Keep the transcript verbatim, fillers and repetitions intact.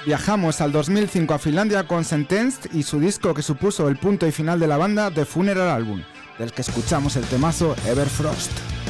Viajamos al dos mil cinco a Finlandia con Sentenced y su disco que supuso el punto y final de la banda, The Funeral Album, del que escuchamos el temazo Everfrost.